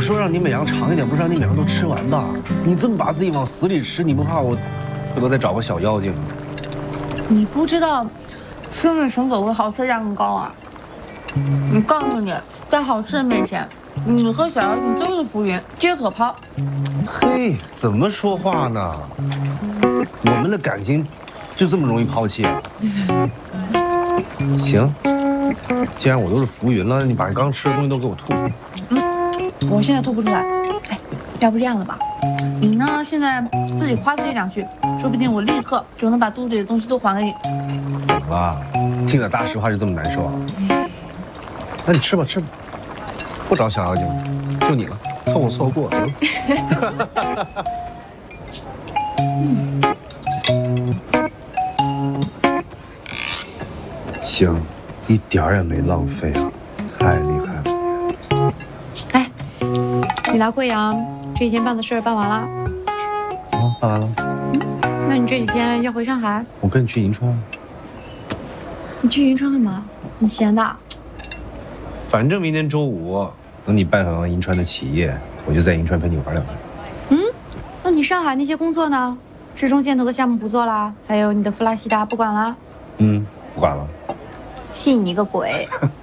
说让你每样尝一点，不是让你每样都吃完的。你这么把自己往死里吃，你不怕我回头再找个小妖精？ 你不知道，吃面熊狗会好吃价更高啊！我告诉你，在好吃的面前，你和小妖精都是浮云，皆可抛。 嘿，怎么说话呢？我们的感情就这么容易抛弃？行，既然我都是浮云了，你把刚吃的东西都给我吐出来。 我现在吐不出来。哎，要不这样的吧，你呢现在自己夸自己两句，说不定我立刻就能把肚子里的东西都还给你。 怎么了？听点大实话就这么难受啊？那你吃吧吃吧，不找小妖精了，就你了，凑合凑合过。行，一点儿也没浪费啊，太厉害了。 哎，你来贵阳这几天办的事儿办完了？ 办完了。 那你这几天要回上海？ 我跟你去银川。 你去银川干嘛？你闲的？ 反正明天周五，等你拜访完银川的企业，我就在银川陪你玩2天。 那你上海那些工作呢？志中建投的项目不做啦，还有你的弗拉西达不管啦？ 不管了。 信你个鬼！